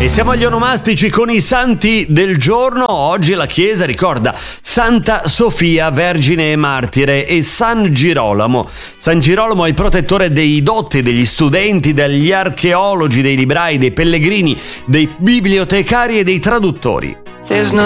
E siamo agli onomastici con i santi del giorno. Oggi la Chiesa ricorda Santa Sofia, Vergine e Martire, e San Girolamo. San Girolamo è il protettore dei dotti, degli studenti, degli archeologi, dei librai, dei pellegrini, dei bibliotecari e dei traduttori.